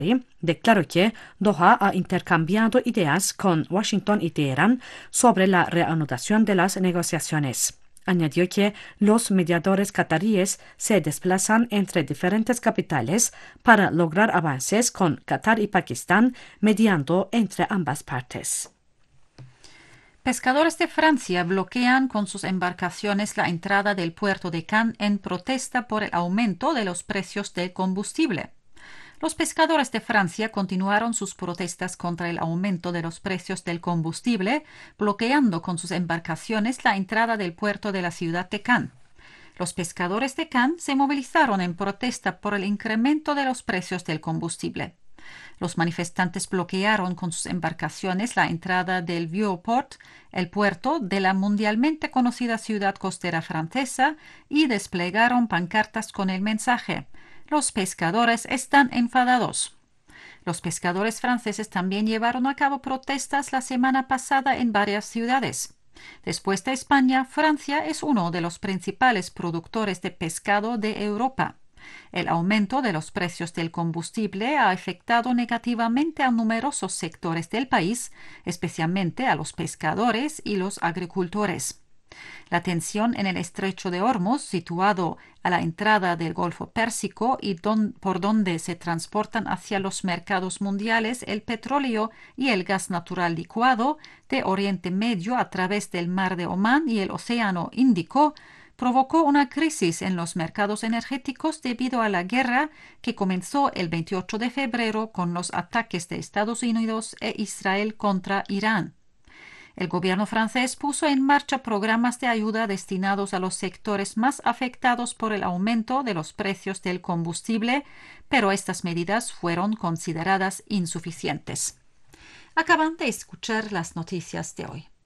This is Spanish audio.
declaró que Doha ha intercambiado ideas con Washington y Teherán sobre la reanudación de las negociaciones. Añadió que los mediadores cataríes se desplazan entre diferentes capitales para lograr avances con Qatar y Pakistán, mediando entre ambas partes. Pescadores de Francia bloquean con sus embarcaciones la entrada del puerto de Cannes en protesta por el aumento de los precios del combustible. Los pescadores de Francia continuaron sus protestas contra el aumento de los precios del combustible, bloqueando con sus embarcaciones la entrada del puerto de la ciudad de Cannes. Los pescadores de Cannes se movilizaron en protesta por el incremento de los precios del combustible. Los manifestantes bloquearon con sus embarcaciones la entrada del Vieux-Port, el puerto de la mundialmente conocida ciudad costera francesa, y desplegaron pancartas con el mensaje: «Los pescadores están enfadados». Los pescadores franceses también llevaron a cabo protestas la semana pasada en varias ciudades. Después de España, Francia es uno de los principales productores de pescado de Europa. El aumento de los precios del combustible ha afectado negativamente a numerosos sectores del país, especialmente a los pescadores y los agricultores. La tensión en el estrecho de Hormuz, situado a la entrada del Golfo Pérsico y por donde se transportan hacia los mercados mundiales el petróleo y el gas natural licuado de Oriente Medio a través del Mar de Omán y el Océano Índico, provocó una crisis en los mercados energéticos debido a la guerra que comenzó el 28 de febrero con los ataques de Estados Unidos e Israel contra Irán. El gobierno francés puso en marcha programas de ayuda destinados a los sectores más afectados por el aumento de los precios del combustible, pero estas medidas fueron consideradas insuficientes. Acaban de escuchar las noticias de hoy.